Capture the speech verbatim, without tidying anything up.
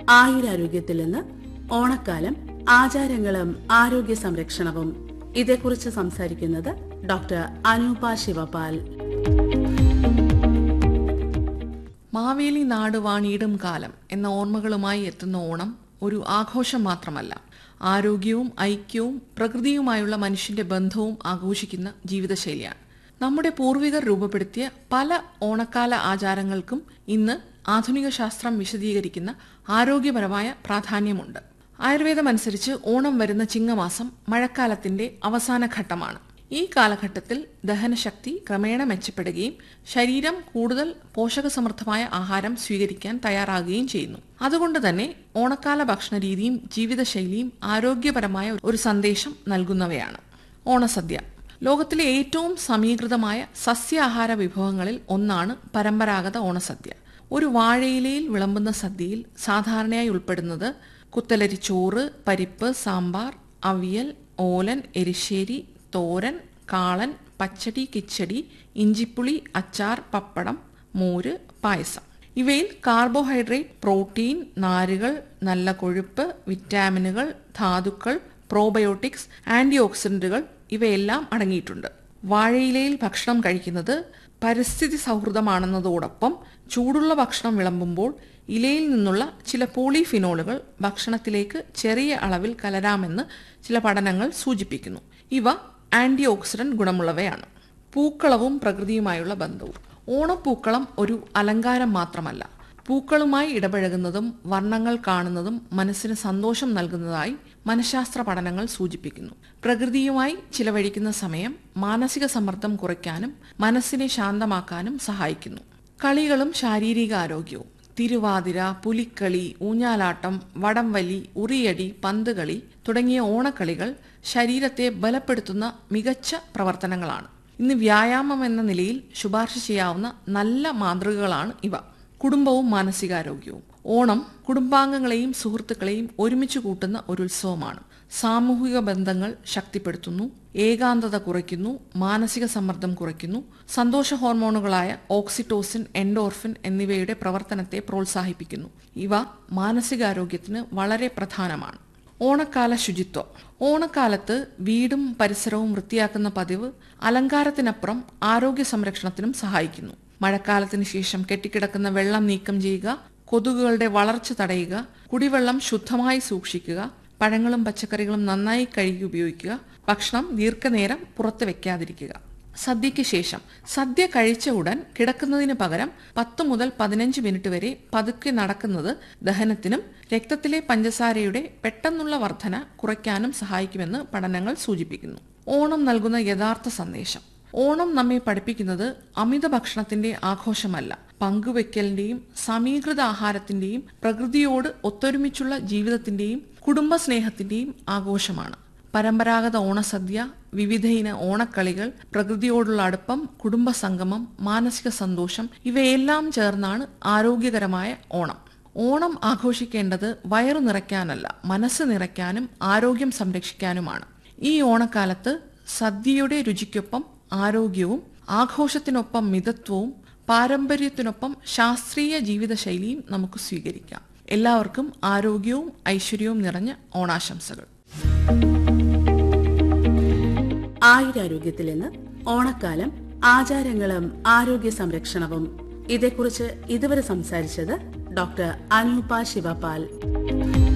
ആയുരാരോഗ്യത്തിൽ നിന്ന് ഓണക്കാലം ആചാരങ്ങളും ആരോഗ്യ സംരക്ഷണവും. ഇതേക്കുറിച്ച് സംസാരിക്കുന്നത് ഡോക്ടർ അനൂപ ശിവപാൽ. മാവേലി നാട് വാണിയിടും കാലം എന്ന ഓർമ്മകളുമായി എത്തുന്ന ഓണം ഒരു ആഘോഷം മാത്രമല്ല, ആരോഗ്യവും ഐക്യവും പ്രകൃതിയുമായുള്ള മനുഷ്യന്റെ ബന്ധവും ആഘോഷിക്കുന്ന ജീവിതശൈലിയാണ്. നമ്മുടെ പൂർവികർ രൂപപ്പെടുത്തിയ പല ഓണക്കാല ആചാരങ്ങൾക്കും ഇന്ന് ആധുനിക ശാസ്ത്രം വിശദീകരിക്കുന്ന ആരോഗ്യപരമായ പ്രാധാന്യമുണ്ട്. ആയുർവേദമനുസരിച്ച് ഓണം വരുന്ന ചിങ്ങമാസം മഴക്കാലത്തിന്റെ അവസാന ഘട്ടമാണ്. ഈ കാലഘട്ടത്തിൽ ദഹനശക്തി ക്രമേണ മെച്ചപ്പെടുകയും ശരീരം കൂടുതൽ പോഷകസമൃദ്ധമായ ആഹാരം സ്വീകരിക്കാൻ തയ്യാറാകുകയും ചെയ്യുന്നു. അതുകൊണ്ട് തന്നെ ഓണക്കാല ഭക്ഷണരീതിയും ജീവിതശൈലിയും ആരോഗ്യപരമായ ഒരു സന്ദേശം നൽകുന്നവയാണ്. ഓണസദ്യ ലോകത്തിലെ ഏറ്റവും സമീകൃതമായ സസ്യാഹാര വിഭവങ്ങളിൽ ഒന്നാണ് പരമ്പരാഗത ഓണസദ്യ. ഒരു വാഴയിലയിൽ വിളമ്പുന്ന സദ്യയിൽ സാധാരണയായി ഉൾപ്പെടുന്നത് കുത്തലരിച്ചോറ്, പരിപ്പ്, സാമ്പാർ, അവിയൽ, ഓലൻ, എരിശ്ശേരി, തോരൻ, കാളൻ, പച്ചടി, കിച്ചടി, ഇഞ്ചിപ്പുളി, അച്ചാർ, പപ്പടം, മോര്, പായസം. ഇവയിൽ കാർബോഹൈഡ്രേറ്റ്, പ്രോട്ടീൻ, നാരുകൾ, നല്ല കൊഴുപ്പ്, വിറ്റാമിനുകൾ, ധാതുക്കൾ, പ്രോബയോട്ടിക്സ്, ആന്റി ഓക്സിഡന്റുകൾ ഇവയെല്ലാം അടങ്ങിയിട്ടുണ്ട്. വാഴയിലയിൽ ഭക്ഷണം കഴിക്കുന്നത് പരിസ്ഥിതി സൗഹൃദമാണെന്നതോടൊപ്പം ചൂടുള്ള ഭക്ഷണം വിളമ്പുമ്പോൾ ഇലയിൽ നിന്നുള്ള ചില പോളിഫിനോളുകൾ ഭക്ഷണത്തിലേക്ക് ചെറിയ അളവിൽ കലരാമെന്ന് ചില പഠനങ്ങൾ സൂചിപ്പിക്കുന്നു. ഇവ ആന്റി ഓക്സിഡന്റ് ഗുണമുള്ളവയാണ്. പൂക്കളവും പ്രകൃതിയുമായുള്ള ബന്ധവും. ഓണപ്പൂക്കളം ഒരു അലങ്കാരം മാത്രമല്ല, പൂക്കളുമായി ഇടപഴകുന്നതും വർണ്ണങ്ങൾ കാണുന്നതും മനസ്സിന് സന്തോഷം നൽകുന്നതായി മനഃശാസ്ത്ര പഠനങ്ങൾ സൂചിപ്പിക്കുന്നു. പ്രകൃതിയുമായി ചിലവഴിക്കുന്ന സമയം മാനസിക സമ്മർദ്ദം കുറയ്ക്കാനും മനസ്സിനെ ശാന്തമാക്കാനും സഹായിക്കുന്നു. കളികളും ശാരീരിക ആരോഗ്യവും. തിരുവാതിര, പുലിക്കളി, ഊഞ്ഞാലാട്ടം, വടംവലി, ഉറിയടി, പന്തുകളി തുടങ്ങിയ ഓണക്കളികൾ ശരീരത്തെ ബലപ്പെടുത്തുന്ന മികച്ച പ്രവർത്തനങ്ങളാണ്. ഇന്ന് വ്യായാമം എന്ന നിലയിൽ ശുപാർശ ചെയ്യാവുന്ന നല്ല മാതൃകകളാണ് ഇവ. കുടുംബവും മാനസികാരോഗ്യവും. ഓണം കുടുംബാംഗങ്ങളെയും സുഹൃത്തുക്കളെയും ഒരുമിച്ച് കൂട്ടുന്ന ഒരു ഉത്സവമാണ്. സാമൂഹിക ബന്ധങ്ങൾ ശക്തിപ്പെടുത്തുന്നു, ഏകാന്തത കുറയ്ക്കുന്നു, മാനസിക സമ്മർദ്ദം കുറയ്ക്കുന്നു, സന്തോഷ ഹോർമോണുകളായ ഓക്സിറ്റോസിൻ, എൻഡോർഫിൻ എന്നിവയുടെ പ്രവർത്തനത്തെ പ്രോത്സാഹിപ്പിക്കുന്നു. ഇവ മാനസികാരോഗ്യത്തിന് വളരെ പ്രധാനമാണ്. ഓണക്കാല ശുചിത്വം. ഓണക്കാലത്ത് വീടും പരിസരവും വൃത്തിയാക്കുന്ന പതിവ് അലങ്കാരത്തിനപ്പുറം ആരോഗ്യ സംരക്ഷണത്തിനും സഹായിക്കുന്നു. മഴക്കാലത്തിന് ശേഷം കെട്ടിക്കിടക്കുന്ന വെള്ളം നീക്കം ചെയ്യുക, കൊതുകുകളുടെ വളർച്ച തടയുക, കുടിവെള്ളം ശുദ്ധമായി സൂക്ഷിക്കുക, പഴങ്ങളും പച്ചക്കറികളും നന്നായി കഴുകി ഉപയോഗിക്കുക, ഭക്ഷണം ദീർഘനേരം പുറത്ത് വെക്കാതിരിക്കുക. സദ്യയ്ക്ക് ശേഷം. സദ്യ കഴിച്ച ഉടൻ കിടക്കുന്നതിന് പകരം പത്ത് മുതൽ പതിനഞ്ച് മിനിറ്റ് വരെ പതുക്കെ നടക്കുന്നത് ദഹനത്തിനും രക്തത്തിലെ പഞ്ചസാരയുടെ പെട്ടെന്നുള്ള വർധന കുറയ്ക്കാനും സഹായിക്കുമെന്ന് പഠനങ്ങൾ സൂചിപ്പിക്കുന്നു. ഓണം നൽകുന്ന യഥാർത്ഥ സന്ദേശം. ഓണം നമ്മെ പഠിപ്പിക്കുന്നത് അമിത ഭക്ഷണത്തിന്റെ ആഘോഷമല്ല, പങ്കുവെക്കലിന്റെയും സമീകൃത ആഹാരത്തിന്റെയും പ്രകൃതിയോട് ഒത്തൊരുമിച്ചുള്ള ജീവിതത്തിന്റെയും കുടുംബസ്നേഹത്തിന്റെയും ആഘോഷമാണ്. പരമ്പരാഗത ഓണസദ്യ, വിവിധ ഇന ഓണക്കളികൾ, പ്രകൃതിയോടുള്ള അടുപ്പം, കുടുംബസംഗമം, മാനസിക സന്തോഷം ഇവയെല്ലാം ചേർന്നാണ് ആരോഗ്യകരമായ ഓണം. ഓണം ആഘോഷിക്കേണ്ടത് വയറു നിറയ്ക്കാനല്ല, മനസ്സ് നിറയ്ക്കാനും ആരോഗ്യം സംരക്ഷിക്കാനുമാണ്. ഈ ഓണക്കാലത്ത് സദ്യയുടെ രുചിക്കൊപ്പം ആരോഗ്യവും ആഘോഷത്തിനൊപ്പം മിതത്വവും പാരമ്പര്യത്തിനൊപ്പം ശാസ്ത്രീയ ജീവിതശൈലിയും നമുക്ക് സ്വീകരിക്കാം. എല്ലാവർക്കും ആരോഗ്യവും ഐശ്വര്യവും നിറഞ്ഞ ഓണാശംസകൾ. ആയുരാരോഗ്യത്തിൽ നിന്ന് ഓണക്കാലം ആചാരങ്ങളും ആരോഗ്യ സംരക്ഷണവും. ഇതേക്കുറിച്ച് ഇതുവരെ സംസാരിച്ചത് ഡോക്ടർ അനൂപ ശിവപാൽ.